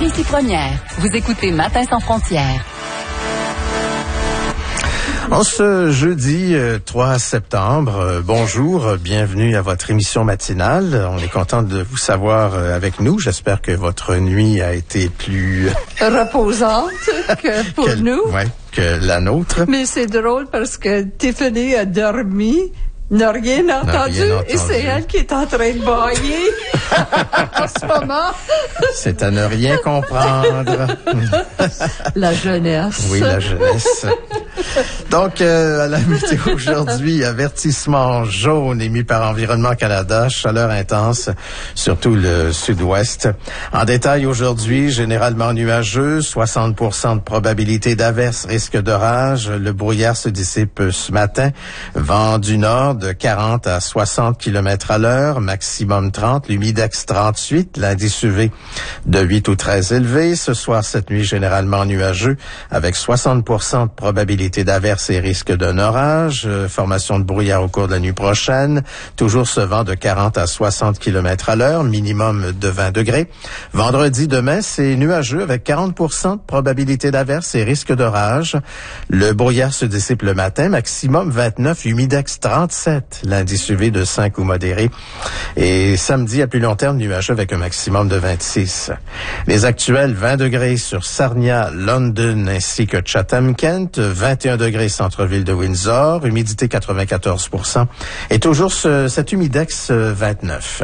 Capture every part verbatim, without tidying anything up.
ici Première. Vous écoutez Matin sans frontières. En ce jeudi euh, trois septembre, euh, bonjour, bienvenue à votre émission matinale. On est content de vous savoir euh, avec nous. J'espère que votre nuit a été plus reposante que pour que, nous. Ouais, que la nôtre. Mais c'est drôle parce que Tiffany a dormi, n'a rien entendu, n'a rien entendu. Et c'est elle qui est en train de bailler en ce moment. C'est à ne rien comprendre. La jeunesse. Oui, la jeunesse. Donc, euh, à la météo aujourd'hui, avertissement jaune émis par Environnement Canada, chaleur intense, surtout le sud-ouest. En détail aujourd'hui, généralement nuageux, soixante pour cent de probabilité d'averse, risque d'orage. Le brouillard se dissipe ce matin. Vent du nord de quarante à soixante kilomètres à l'heure, maximum trente, l'humidex trente-huit, l'indice U V de huit ou treize élevé. Ce soir, cette nuit, généralement nuageux, avec soixante pour cent de probabilité d'averse et risque d'un orage, euh, formation de brouillard au cours de la nuit prochaine, toujours ce vent de quarante à soixante kilomètres à l'heure, minimum de vingt degrés. Vendredi demain, c'est nuageux avec quarante pour cent de probabilité d'averse et risque d'orage. Le brouillard se dissipe le matin, maximum vingt-neuf, humidex trente-sept, l'indice U V de cinq ou modéré. Et samedi, à plus long terme, nuageux avec un maximum de vingt-six. Les actuels, vingt degrés sur Sarnia, London ainsi que Chatham-Kent, vingt et un degrés centre-ville de Windsor, humidité quatre-vingt-quatorze pour cent et toujours ce, cet humidex euh, vingt-neuf.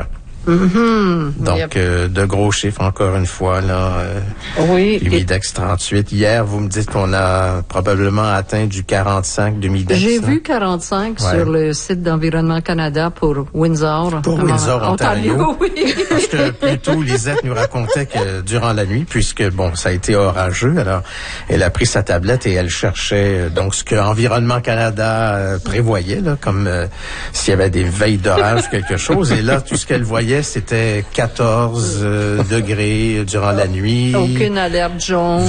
Mm-hmm. Donc, yep. euh, de gros chiffres, encore une fois, là. Euh, oui. Humidex trente-huit. Hier, vous me dites qu'on a probablement atteint du quarante-cinq d'humidex. J'ai là. vu quarante-cinq ouais. sur le site d'Environnement Canada pour Windsor. Pour Windsor, Ontario. Ontario oui. Parce que plus tôt, Lisette nous racontait que durant la nuit, puisque, bon, ça a été orageux, alors elle a pris sa tablette et elle cherchait donc ce que Environnement Canada euh, prévoyait, là, comme euh, s'il y avait des veilles d'orage ou quelque chose. Et là, tout ce qu'elle voyait, c'était quatorze euh, degrés durant la nuit. Aucune alerte jaune.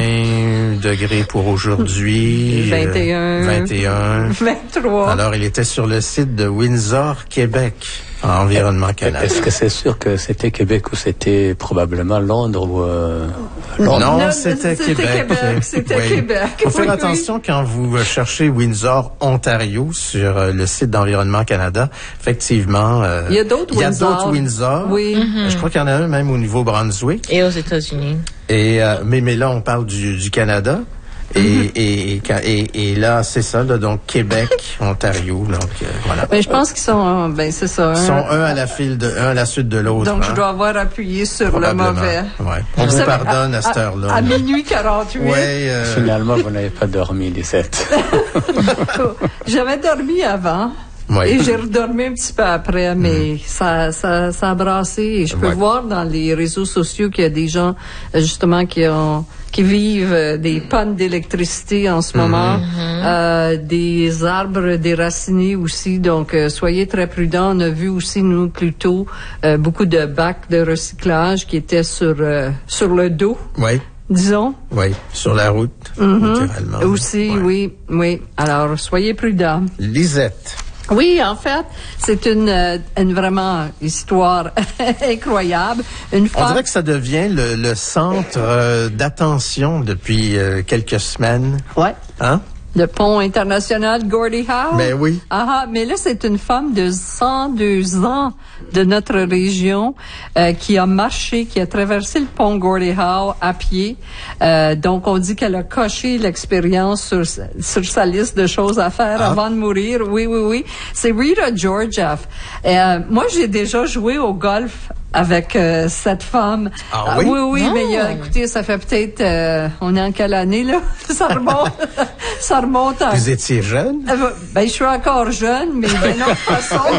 vingt degrés pour aujourd'hui. vingt et un. Euh, vingt et un. vingt-trois. Alors, il était sur le site de Windsor, Québec, en Environnement Canada. Est-ce que c'est sûr que c'était Québec ou c'était probablement Londres ou... Euh, Londres? Non, non c'était, c'était Québec. Québec. C'était oui. Québec. Il faut faire oui, attention oui. quand vous cherchez Windsor, Ontario, sur euh, le site d'Environnement Canada. Effectivement, euh, il y a d'autres il y a Windsor. d'autres Windsor. Oui. Mm-hmm. Je crois qu'il y en a un même au Nouveau-Brunswick. Et aux États-Unis. Et euh, mais mais là, on parle du, du Canada. Et, mm-hmm. et, et, et là, c'est ça, là, donc Québec, Ontario, donc euh, voilà. Mais je pense qu'ils sont, ben c'est ça. Ils sont un à la file de, un à la suite de l'autre. Donc hein? je dois avoir appuyé sur le mauvais. Ouais. On vous pardonne à, à cette heure-là. À, à minuit quarante-huit. Ouais, euh... Finalement, vous n'avez pas dormi, Lisette. J'avais dormi avant. Oui. Et j'ai redormi un petit peu après, mais mmh. ça, ça, ça a brassé. Et je peux ouais. voir dans les réseaux sociaux qu'il y a des gens, justement, qui ont, qui vivent des pannes d'électricité en ce mmh. moment, mmh. euh, des arbres déracinés aussi. Donc, euh, soyez très prudents. On a vu aussi, nous, plus tôt, euh, beaucoup de bacs de recyclage qui étaient sur, euh, sur le dos. Oui. Disons. Oui, sur la route, mmh. naturellement. Aussi, ouais. oui, oui. Alors, soyez prudents. Lisette. Oui, en fait, c'est une, euh, une vraiment histoire incroyable. Une femme... On dirait que ça devient le, le centre euh, d'attention depuis euh, quelques semaines. Ouais. Hein? Le pont international Gordie Howe. Ben oui. Ah, mais là, c'est une femme de cent deux ans de notre région euh, qui a marché, qui a traversé le pont Gordie Howe à pied. Euh, donc, on dit qu'elle a coché l'expérience sur, sur sa liste de choses à faire ah. avant de mourir. Oui, oui, oui. C'est Rita Georgieff. Euh, moi, j'ai déjà joué au golf avec euh, cette femme. Ah oui? Euh, oui, oui, oh. mais euh, écoutez, ça fait peut-être... Euh, on est en quelle année, là? Ça remonte. ça remonte à... Vous étiez jeune? Euh, ben, je suis encore jeune, mais d'une autre façon.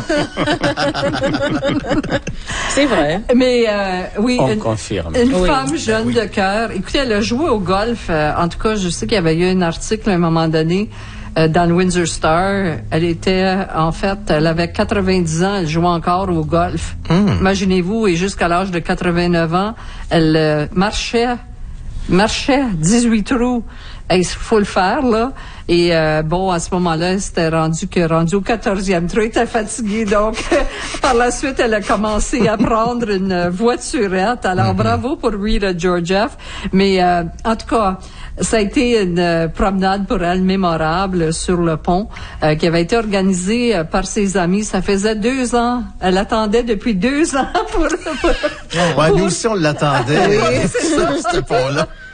C'est vrai. Mais euh, oui, on une, confirme. Une oui. femme jeune oui. de cœur. Écoutez, elle a joué au golf. Euh, en tout cas, je sais qu'il y avait eu un article à un moment donné euh, dans le Windsor Star. Elle était, en fait, elle avait quatre-vingt-dix ans, elle jouait encore au golf. Mm. Imaginez-vous, et jusqu'à l'âge de quatre-vingt-neuf ans, elle euh, marchait, marchait dix-huit trous il faut le faire, là. Et euh, bon, à ce moment-là, c'était rendu que rendu au quatorzième trou, elle était fatiguée. Donc, par la suite, elle a commencé à prendre une voiturette. Alors, mm-hmm. bravo pour Rita Georgiev. Mais euh, en tout cas, ça a été une promenade pour elle mémorable sur le pont euh, qui avait été organisée euh, par ses amis. Ça faisait deux ans. Elle attendait depuis deux ans pour... pour, ouais, pour... nous aussi, on l'attendait. Oui, c'est ça. Ce pont-là.